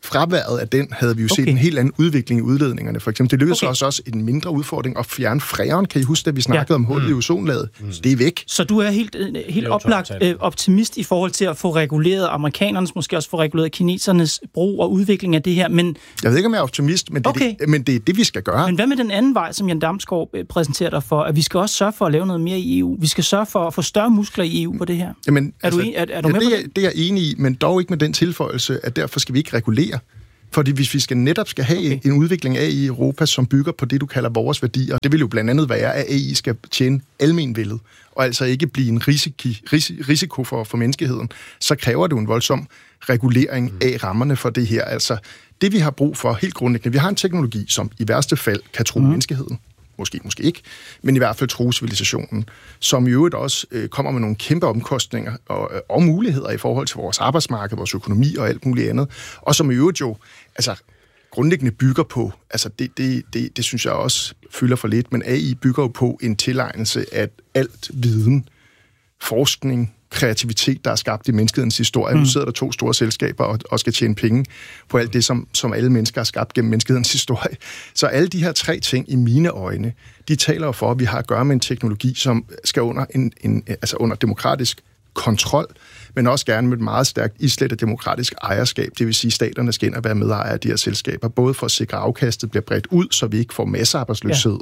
fraværet af den, havde vi jo set en helt anden udvikling i udledningerne. For eksempel, det lykkedes også en mindre udfordring at fjerne freon. Kan I huske, da vi snakkede om hullet i ozonlaget? Det er væk. Så du er helt oplagt optimist i forhold til at få reguleret amerikanernes, måske også få reguleret kinesernes brug og udvikling af det her, men... Jeg ved ikke, om jeg er optimist, men det er det, vi skal gøre. Men hvad med den anden vej, som Jan Damsgaard præsenterer dig for, at vi skal også sørge for at lave noget mere i EU? Vi skal sørge for at få større muskler i EU på det her. Jamen, er du med på det? Det er jeg enig i, men dog ikke med den tilføjelse, at derfor skal vi ikke regulere. Fordi hvis vi netop skal have en udvikling af i Europa, som bygger på det, du kalder vores værdier, det vil jo blandt andet være, at AI skal tjene almenvellet, og altså ikke blive en risiko for menneskeheden, så kræver det jo en voldsom regulering af rammerne for det her. Altså, det vi har brug for helt grundlæggende, vi har en teknologi, som i værste fald kan true menneskeheden. Måske ikke, men i hvert fald true civilisationen, som i øvrigt også kommer med nogle kæmpe omkostninger og muligheder i forhold til vores arbejdsmarked, vores økonomi og alt muligt andet, og som i øvrigt jo grundlæggende bygger på, altså det synes jeg også fylder for lidt, men AI bygger jo på en tilegnelse af alt viden, forskning, kreativitet, der er skabt i menneskehedens historie. Nu sidder der 2 store selskaber og skal tjene penge på alt det, som alle mennesker har skabt gennem menneskehedens historie. Så alle de her 3 ting i mine øjne, de taler for, at vi har at gøre med en teknologi, som skal under under demokratisk kontrol, men også gerne med et meget stærkt islettet demokratisk ejerskab. Det vil sige, at staterne skal ind og være medejere af de her selskaber, både for at sikre, at afkastet bliver bredt ud, så vi ikke får massearbejdsløshed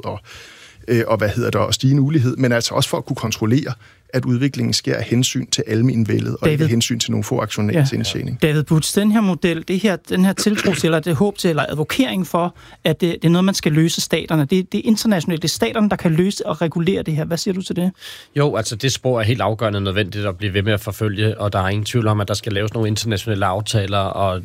og stigende ulighed, men altså også for at kunne kontrollere, at udviklingen sker af hensyn til almenvellet, og ikke hensyn til nogle få aktionærers indtjening. David Butz, den her model, den her tiltro til, eller det håb til, eller advokering for, at det er noget, man skal løse staterne. Det er internationalt, det er staterne, der kan løse og regulere det her. Hvad siger du til det? Jo, altså det spor er helt afgørende nødvendigt at blive ved med at forfølge, og der er ingen tvivl om, at der skal laves nogle internationale aftaler, og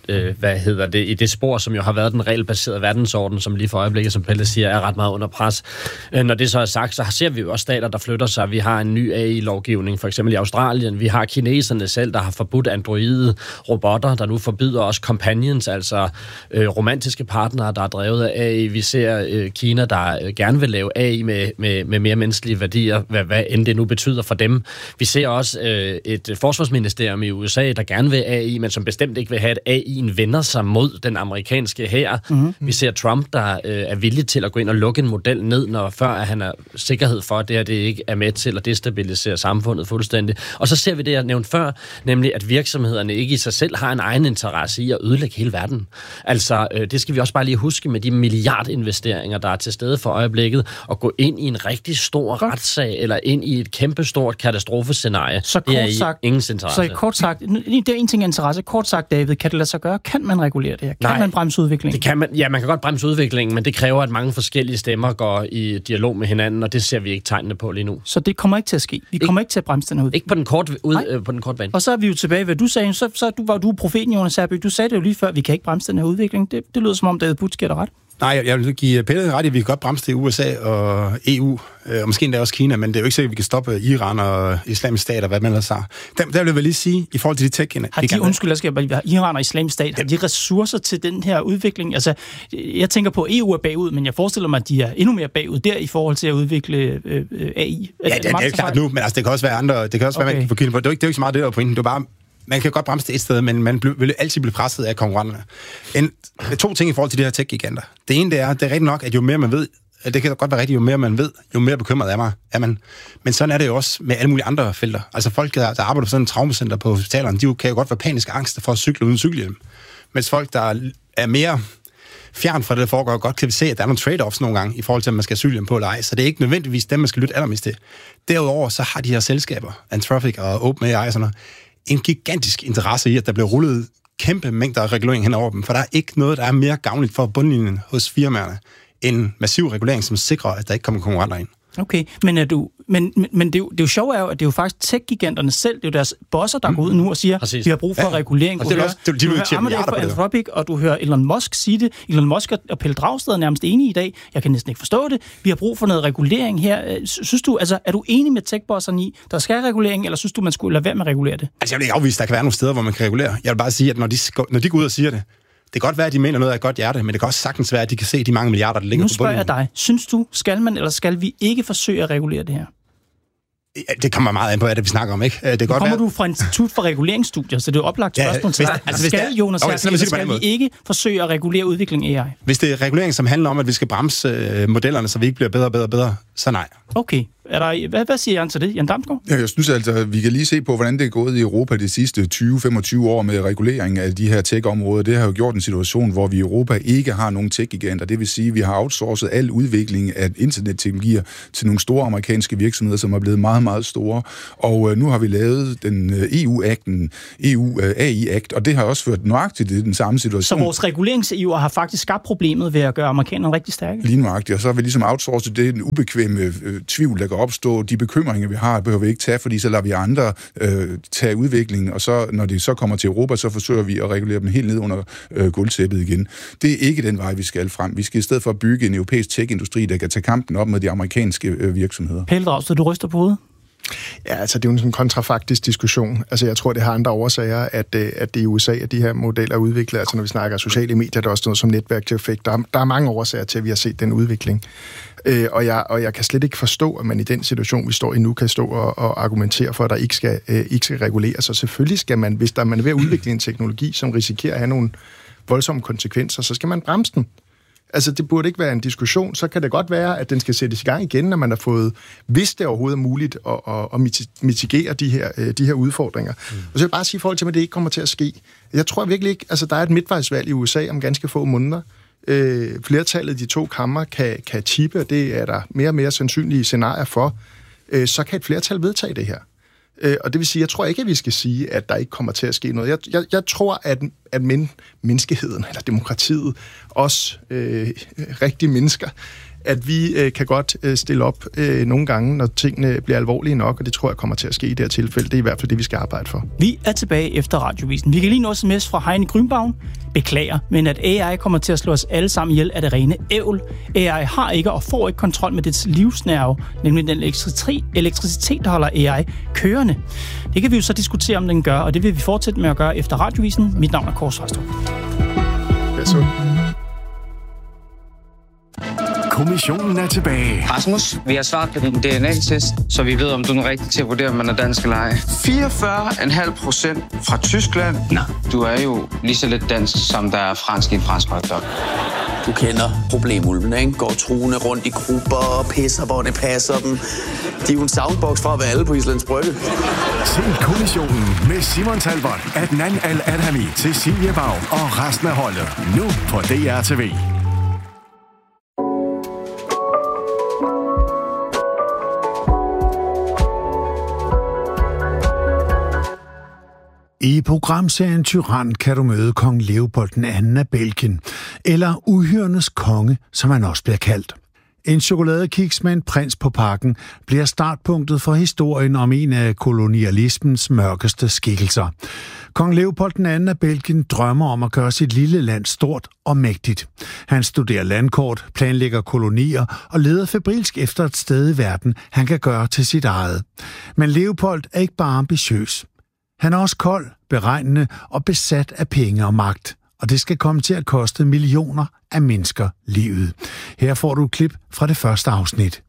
i det spor, som jo har været den regelbaserede verdensorden, som lige for øjeblikket, som Pelle siger, er ret meget under pres. Når det så er sagt, så ser vi jo også stater, der flytter sig. Vi har en ny AI-lovgivning, for eksempel i Australien. Vi har kineserne selv, der har forbudt androide robotter, der nu forbyder også companions, altså romantiske partnere, der er drevet af AI. Vi ser Kina, der gerne vil lave AI med mere menneskelige værdier, hvad end det nu betyder for dem. Vi ser også et forsvarsministerium i USA, der gerne vil AI, men som bestemt ikke vil have, at AI'en vender sig mod den amerikanske hær. Vi ser Trump, der er villig til at gå ind og lukke en model ned, før han er sikkerhed for, at det her det ikke er med til at destabilisere samfundet fuldstændig. Og så ser vi det, jeg nævnte før, nemlig at virksomhederne ikke i sig selv har en egen interesse i at ødelægge hele verden. Altså, det skal vi også bare lige huske med de milliardinvesteringer, der er til stede for øjeblikket, at gå ind i en rigtig stor retssag, eller ind i et kæmpestort katastrofescenarie. Så det er i ingens interesse. Så kort sagt, det er en ting af interesse. Kort sagt, David, kan det lade sig gøre? Kan man regulere det her? Kan man bremse udviklingen? Det kan man, ja, man kan godt bremse udviklingen, men det kræver, at mange forskellige stemmer går i dialog med hinanden, og det ser vi ikke tegnene på lige nu. Så det kommer ikke til at ske? Vi kommer ikke til at bremse den her udvikling? Ikke på den korte bane. Og så er vi jo tilbage, hvad du sagde. Så var du profeten, Jonas Serby. Du sagde det jo lige før, vi kan ikke bremse den her udvikling. Det lyder som om, David Butz giver dig ret. Nej, jeg vil give Pelle ret i, at vi kan godt bremse det i USA og EU, og måske endda også Kina, men det er jo ikke sikkert, at vi kan stoppe Iran og islamisk stat og hvad man ellers har. Der vil jeg lige sige, i forhold til de tech-kender... Iran og islamisk stat, har de ressourcer til den her udvikling? Altså, jeg tænker på, at EU er bagud, men jeg forestiller mig, at de er endnu mere bagud der i forhold til at udvikle AI. Ja, det er klart nu, men altså, det kan også være andre... Det kan også være, man kan få Kina på. Det er jo ikke så meget det, der er pointen. Det er bare... Man kan godt bremse det et sted, men man vil altid blive presset af konkurrenterne. 2 ting i forhold til de her tech-giganter. Det ene, det er rigtigt nok, at jo mere man ved, det kan godt være rigtigt, jo mere man ved, jo mere bekymret er man. Men sådan er det jo også med alle mulige andre felter. Altså folk, der arbejder på sådan en traumacenter på hospitalerne, de kan jo godt være panisk angst for at cykle uden cykelhjelm. Mens folk, der er mere fjern fra det, der foregår, godt kan vi se, at der er nogle trade-offs nogle gange, i forhold til, at man skal cykle på eller ej. Så det er ikke nødvendigvis dem, man skal lytte allermest til. Derudover, så har de her selskaber, Anthropic og OpenAI og sådan noget, en gigantisk interesse i, at der bliver rullet kæmpe mængder af regulering hen over dem, for der er ikke noget, der er mere gavnligt for bundlinjen hos firmaerne, end massiv regulering, som sikrer, at der ikke kommer konkurrenter ind. Okay, men det er jo sjovt, at det er jo faktisk tech-giganterne selv, det er jo deres bosser, der går ud nu og siger, vi har brug for regulering. Og du hører Amadeus for Anthropic, og du hører Elon Musk sige det. Elon Musk og Pelle Dragsted er nærmest enige i dag. Jeg kan næsten ikke forstå det. Vi har brug for noget regulering her. Synes du, altså, er du enig med tech-bosserne i, der skal regulering, eller synes du, man skulle lade være med at regulere det? Altså, jeg vil ikke afvise, der kan være nogle steder, hvor man kan regulere. Jeg vil bare sige, at når de går ud og siger det, det kan godt være, at de mener noget af et godt hjerte, men det kan også sagtens være, at de kan se de mange milliarder, der ligger på bunden. Nu spørger jeg dig. Synes du, skal man eller skal vi ikke forsøge at regulere det her? Det kommer meget an på, hvad det vi snakker om, ikke? Det kommer du fra Institut for Reguleringsstudier, så det er oplagt spørgsmål til dig. Skal Jonas skal vi ikke forsøge at regulere udviklingen af AI? Hvis det er regulering, som handler om, at vi skal bremse modellerne, så vi ikke bliver bedre, så nej. Okay. Hvad siger Jan til det? Jan Damsgaard? Ja, jeg synes altså, vi kan lige se på, hvordan det er gået i Europa de sidste 20-25 år med regulering af de her tech-områder. Det har jo gjort en situation, hvor vi i Europa ikke har nogen tech-giganter. Det vil sige, at vi har outsourcet al udvikling af internetteknologier til nogle store amerikanske virksomheder, som er blevet meget, meget store. Og nu har vi lavet den EU-akten, EU AI-akt, og det har også ført nøjagtigt i den samme situation. Så vores regulerings-EU har faktisk skabt problemet ved at gøre amerikanerne rigtig stærke? Lige nøjagtigt, og så har vi ligesom outsourcet det den ubekvemme tvivl, der kan opstå. De bekymringer, vi har, behøver vi ikke tage, fordi så lader vi andre tage udviklingen, og så, når det så kommer til Europa, så forsøger vi at regulere dem helt ned under gulvtæppet igen. Det er ikke den vej, vi skal frem. Vi skal i stedet for bygge en europæisk tech-industri, der kan tage kampen op med de amerikanske virksomheder. Pelle Dragsted, du ryster på hovedet? Ja, altså det er jo en sådan kontrafaktisk diskussion. Altså jeg tror, det har andre årsager, at det i USA, at de her modeller er udviklet. Altså når vi snakker sociale medier, der er også noget som netværk til effekt. Der er mange årsager til, at vi har set den udvikling. Og jeg kan slet ikke forstå, at man i den situation, vi står i nu, kan stå og argumentere for, at der ikke skal reguleres. Og selvfølgelig skal man, hvis man er ved at udvikle en teknologi, som risikerer at have nogle voldsomme konsekvenser, så skal man bremse den. Altså, det burde ikke være en diskussion. Så kan det godt være, at den skal sættes i gang igen, når man har fået, hvis det overhovedet er muligt, at mitigere de her udfordringer. Og så vil jeg bare sige i forhold til, at det ikke kommer til at ske. Jeg tror virkelig ikke, altså der er et midtvejsvalg i USA om ganske få måneder. Flertallet af de to kammer kan chippe, og det er der mere og mere sandsynlige scenarier for. Så kan et flertal vedtage det her. Og det vil sige, jeg tror ikke, at vi skal sige, at der ikke kommer til at ske noget. Jeg tror, at menneskeheden, eller demokratiet, os rigtige mennesker, at vi kan godt stille op nogle gange, når tingene bliver alvorlige nok, og det tror jeg kommer til at ske i det her tilfælde. Det er i hvert fald det, vi skal arbejde for. Vi er tilbage efter radiovisen. Vi kan lige nå sms fra Heine Grünbaum. Beklager, men at AI kommer til at slå os alle sammen ihjel af det rene ævl. AI har ikke og får ikke kontrol med dets livsnerve, nemlig den elektricitet, der holder AI kørende. Det kan vi jo så diskutere, om den gør, og det vil vi fortsætte med at gøre efter radiovisen. Mit navn er Kåre Svarstrup. Værsgo. Kommissionen er tilbage. Rasmus, vi har svaret på din DNA-test, så vi ved, om du er rigtig til at vurdere, om man er dansk eller ej. 44,5% fra Tyskland. Nej, du er jo lige så lidt dansk, som der er fransk i en fransk hotdog. Du kender problemulven, ikke? Går truende rundt i grupper og pisser, hvor det passer dem. De er jo en soundbox fra at være alle på Islands Brygge. Se Kommissionen med Simon Talbot, Adnan Al-Adhami, Cecilie Bau og resten af holdet. Nu på DR TV. I programserien Tyrann kan du møde kong Leopold II af Belgien, eller uhyrenes konge, som han også bliver kaldt. En chokoladekiks med en prins på pakken bliver startpunktet for historien om en af kolonialismens mørkeste skikkelser. Kong Leopold II af Belgien drømmer om at gøre sit lille land stort og mægtigt. Han studerer landkort, planlægger kolonier og leder febrilsk efter et sted i verden, han kan gøre til sit eget. Men Leopold er ikke bare ambitiøs. Han er også kold, beregnende og besat af penge og magt. Og det skal komme til at koste millioner af mennesker livet. Her får du et klip fra det første afsnit.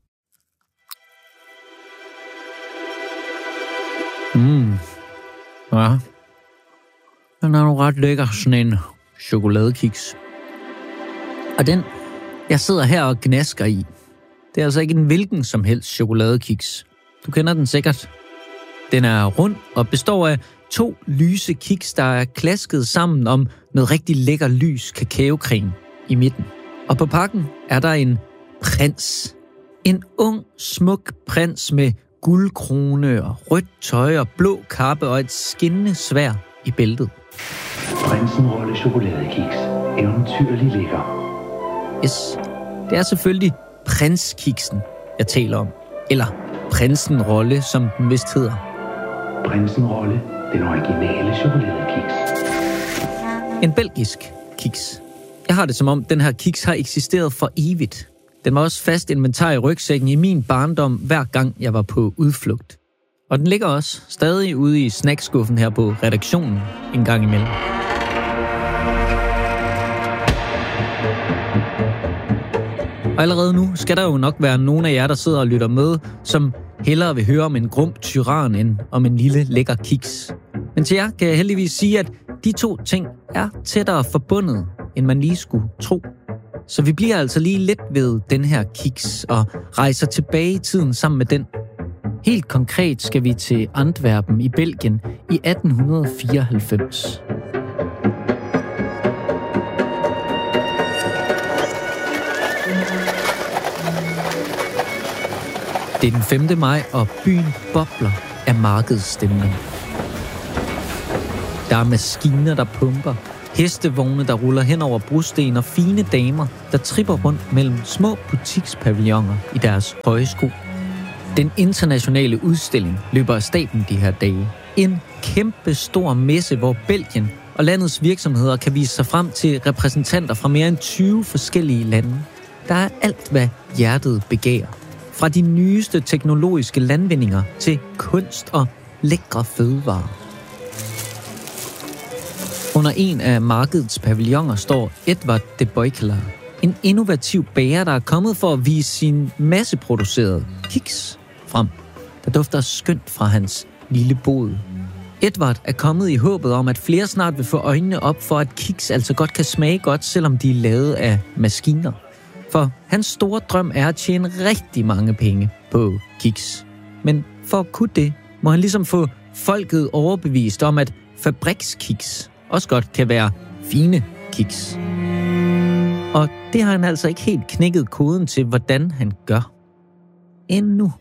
Ja. Den er nu ret lækker, sådan en chokoladekiks. Og den, jeg sidder her og gnasker i, det er altså ikke en hvilken som helst chokoladekiks. Du kender den sikkert. Den er rund og består af 2 lyse kiks, der er klasket sammen om noget rigtig lækker lys kakaocreme i midten. Og på pakken er der en prins. En ung, smuk prins med guldkrone og rødt tøj og blå kappe og et skinnende sværd i bæltet. Prinsenrolle chokoladekiks. Eventyrlig lækker. Yes, det er selvfølgelig prinskiksen, jeg taler om. Eller prinsenrolle, som den vist hedder. Prinsenrolle, den originale chokoladekiks. En belgisk kiks. Jeg har det som om, den her kiks har eksisteret for evigt. Den var også fast inventar i rygsækken i min barndom, hver gang jeg var på udflugt. Og den ligger også stadig ude i snackskuffen her på redaktionen en gang imellem. Og allerede nu skal der jo nok være nogen af jer, der sidder og lytter med, som hellere vil høre om en grum tyran end om en lille lækker kiks. Men til jer kan jeg heldigvis sige, at de to ting er tættere forbundet, end man lige skulle tro. Så vi bliver altså lige lidt ved den her kiks og rejser tilbage i tiden sammen med den. Helt konkret skal vi til Antwerpen i Belgien i 1894. Det er den 5. maj, og byen bobler af markedsstemning. Der er maskiner, der pumper, hestevogne, der ruller hen over brosten, og fine damer, der tripper rundt mellem små butikspavilloner i deres høje sko. Den internationale udstilling løber af stablen de her dage. En kæmpe stor messe, hvor Belgien og landets virksomheder kan vise sig frem til repræsentanter fra mere end 20 forskellige lande. Der er alt, hvad hjertet begærer. Fra de nyeste teknologiske landvindinger til kunst og lækre fødevarer. Under en af markedets pavilloner står Edward de Boycler, en innovativ bager, der er kommet for at vise sin masseproducerede kiks frem. Der dufter skønt fra hans lille bod. Edward er kommet i håbet om, at flere snart vil få øjnene op for, at kiks altså godt kan smage godt, selvom de er lavet af maskiner. For hans store drøm er at tjene rigtig mange penge på kiks. Men for at kunne det, må han ligesom få folket overbevist om, at fabrikskiks også godt kan være fine kiks. Og det har han altså ikke helt knækket koden til, hvordan han gør. Endnu.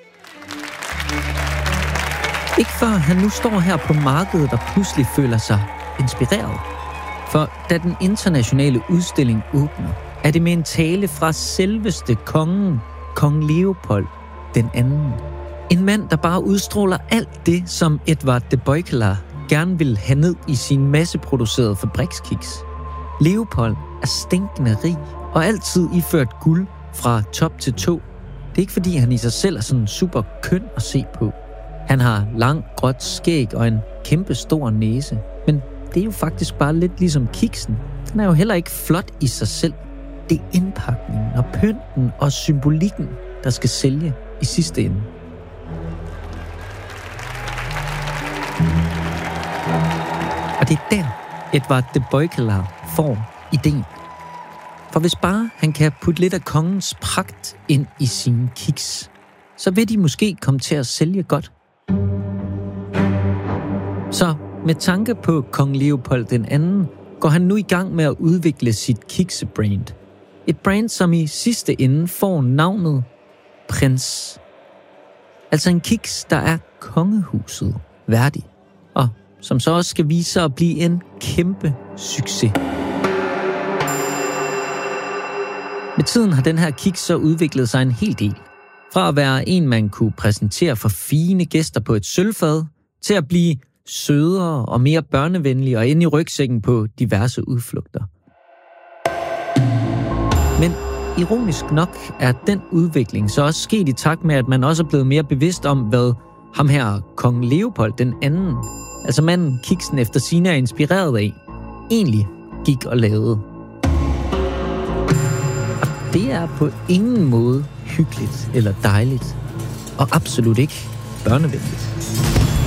Ikke før han nu står her på markedet og pludselig føler sig inspireret. For da den internationale udstilling åbner, er det med en tale fra selveste kongen, kong Leopold den anden. En mand, der bare udstråler alt det, som Edward de Boycler gerne vil have ned i sin masseproducerede fabrikskiks. Leopold er stinkende rig og altid iført guld fra top til tå. Det er ikke fordi, han i sig selv er sådan super køn at se på. Han har lang, gråt skæg og en kæmpe stor næse. Men det er jo faktisk bare lidt ligesom kiksen. Den er jo heller ikke flot i sig selv. Det er indpakningen og pynten og symbolikken, der skal sælge i sidste ende. Og det er der, Edward de Boycler får ideen. For hvis bare han kan putte lidt af kongens pragt ind i sine kiks, så vil de måske komme til at sælge godt. Så med tanke på kong Leopold den anden, går han nu i gang med at udvikle sit kiksebrand. Et brand, som i sidste ende får navnet Prins. Altså en kiks, der er kongehuset værdig. Og som så også skal vise sig at blive en kæmpe succes. Med tiden har den her kiks så udviklet sig en hel del. Fra at være en, man kunne præsentere for fine gæster på et sølvfad, til at blive sødere og mere børnevenlig og inde i rygsækken på diverse udflugter. Men ironisk nok er den udvikling så også sket i takt med, at man også er blevet mere bevidst om, hvad ham her, kong Leopold den anden, altså manden kiksen efter sine er inspireret af, egentlig gik og lavede. Og det er på ingen måde hyggeligt eller dejligt, og absolut ikke børnevenligt.